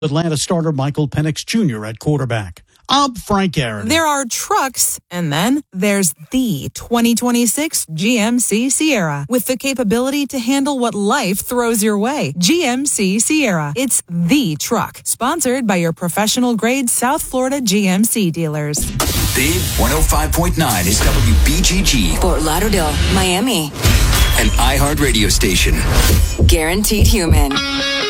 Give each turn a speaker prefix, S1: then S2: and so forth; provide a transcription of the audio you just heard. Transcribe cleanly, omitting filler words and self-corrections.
S1: Atlanta starter Michael Penix Jr. at quarterback. I'm Frank Aaron.
S2: There are trucks, and then there's the 2026 GMC Sierra with the capability to handle what life throws your way. GMC Sierra. It's the truck. Sponsored by your professional-grade South Florida GMC dealers.
S3: Big 105.9 is WBGG.
S4: Fort Lauderdale, Miami.
S3: An iHeart radio station.
S4: Guaranteed human.